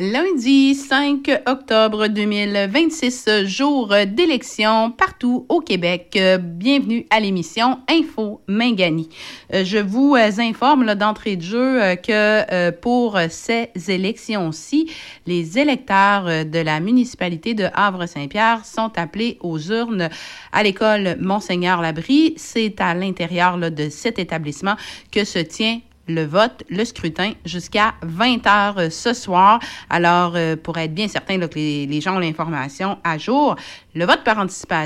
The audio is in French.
Lundi 5 octobre 2026, jour d'élection partout au Québec. Bienvenue à l'émission Info Mingani. Je vous informe d'entrée de jeu que pour ces élections-ci, les électeurs de la municipalité de Havre-Saint-Pierre sont appelés aux urnes à l'école Monseigneur-Labrie. C'est à l'intérieur de cet établissement que se tient le vote, le scrutin, jusqu'à 20h ce soir. Alors, pour être bien certain que les gens ont l'information à jour, le vote par anticipation